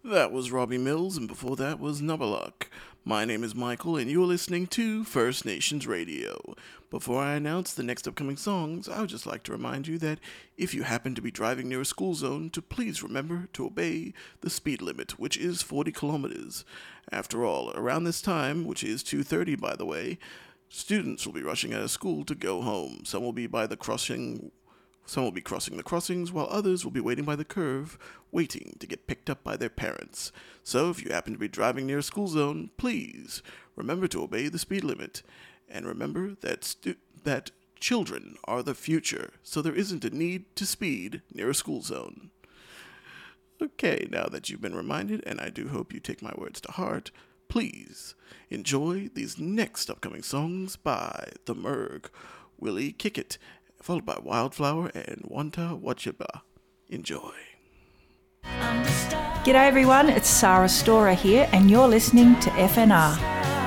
That was Robbie Mills, and before that was Nubalak. My name is Michael, and you're listening to First Nations Radio. Before I announce the next upcoming songs, I would just like to remind you that if you happen to be driving near a school zone, to please remember to obey the speed limit, which is 40 kilometers. After all, around this time, which is 2:30 by the way, students will be rushing out of school to go home. Some will be crossing the crossings, while others will be waiting by the curve, waiting to get picked up by their parents. So if you happen to be driving near a school zone, please remember to obey the speed limit. And remember that children are the future, so there isn't a need to speed near a school zone. Okay, now that you've been reminded, and I do hope you take my words to heart, please enjoy these next upcoming songs by The Merg, Willie Kick It, followed by Wildflower and Wanta Wachiba. Enjoy. G'day everyone, it's Sarah Storer here and you're listening to FNR.